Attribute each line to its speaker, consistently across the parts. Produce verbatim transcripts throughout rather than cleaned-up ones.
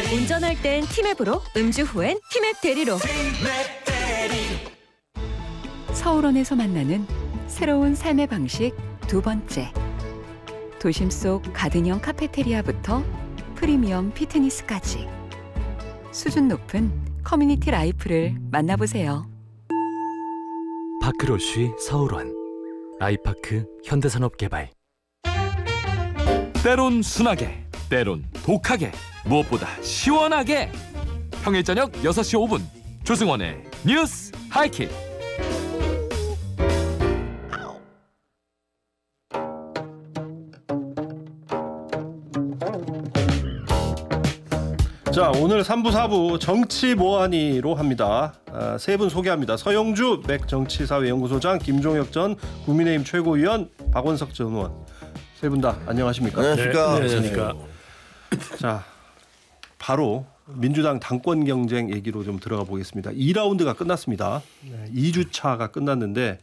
Speaker 1: 운전할 땐 티맵으로, 음주 후엔 티맵 대리로.
Speaker 2: 서울원에서 만나는 새로운 삶의 방식 두 번째. 도심 속 가든형 카페테리아부터 프리미엄 피트니스까지 수준 높은 커뮤니티 라이프를 만나보세요.
Speaker 3: 파크로쉬 서울원 아이파크 현대산업개발. 때론 순하게, 때론 독하게, 무엇보다 시원하게. 평일 저녁 여섯 시 오 분 조승원의 뉴스 하이킥.
Speaker 4: 자, 오늘 삼 부 사 부 정치 뭐하니로 합니다. 아, 세 분 소개합니다. 서영주 맥정치사회연구소장, 김종혁 전 국민의힘 최고위원, 박원석 전 의원. 세 분 다 안녕하십니까?
Speaker 5: 안녕하십니까?
Speaker 4: 네, 안녕하십니까? 자, 바로 민주당 당권 경쟁 얘기로 좀 들어가 보겠습니다. 이 라운드가 끝났습니다. 네, 이 주차가 끝났는데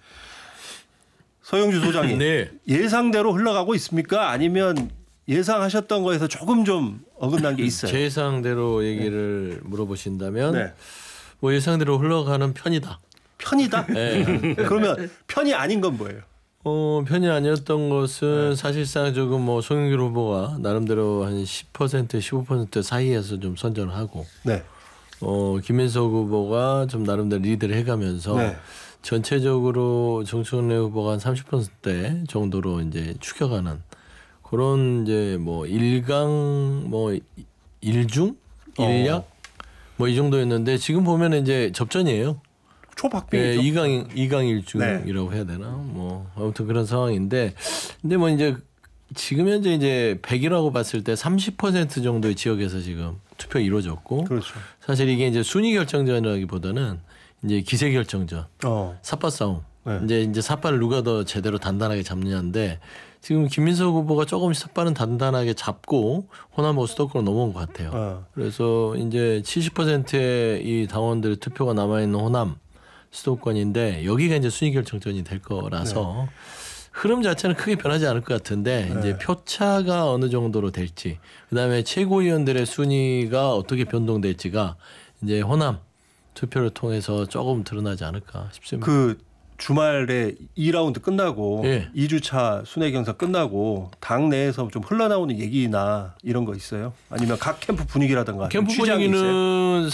Speaker 4: 서영주 소장이
Speaker 5: 네.
Speaker 4: 예상대로 흘러가고 있습니까? 아니면 예상하셨던 거에서 조금 좀 어긋난 게 있어요?
Speaker 5: 제 예상대로 얘기를 네. 물어보신다면
Speaker 4: 네.
Speaker 5: 뭐 예상대로 흘러가는 편이다.
Speaker 4: 편이다?
Speaker 5: 네.
Speaker 4: 그러면 편이 아닌 건 뭐예요?
Speaker 5: 어, 편이 아니었던 것은 네. 사실상 조금 뭐 송영길 후보가 나름대로 한 십 퍼센트, 십오 퍼센트 사이에서 좀 선전을 하고, 네. 어, 김민석 후보가 좀 나름대로 리드를 해가면서 네. 전체적으로 정청래 후보가 한 삼십 퍼센트 정도로 이제 추격하는 그런 이제 뭐 일강 뭐 일중 일약 어. 뭐 이 정도였는데 지금 보면 이제 접전이에요.
Speaker 4: 초박빙이죠.
Speaker 5: 네, 이강 이강 일중이라고 네. 해야 되나? 뭐 아무튼 그런 상황인데, 근데 뭐 이제 지금 현재 이제 백이라고 봤을 때 삼십 퍼센트 정도의 지역에서 지금 투표 이루어졌고, 그렇죠. 사실 이게 이제 순위 결정전이라기보다는 이제 기세 결정전, 어. 삿바 싸움. 네. 이제 이제 삿발을 누가 더 제대로 단단하게 잡느냐인데. 지금 김민석 후보가 조금씩 삿발은 단단하게 잡고 호남하고 수도권으로 넘어온 것 같아요. 어. 그래서 이제 칠십 퍼센트의 이 당원들의 투표가 남아있는 호남 수도권인데 여기가 이제 순위 결정전이 될 거라서 네. 흐름 자체는 크게 변하지 않을 것 같은데 네. 이제 표차가 어느 정도로 될지, 그다음에 최고위원들의 순위가 어떻게 변동될지가 이제 호남 투표를 통해서 조금 드러나지 않을까 싶습니다.
Speaker 4: 그 주말에 이 라운드 끝나고 예. 이 주차 순회 경선 끝나고 당 내에서 좀 흘러나오는 얘기나 이런 거 있어요? 아니면 각 캠프 분위기라든가
Speaker 5: 캠프 분위기는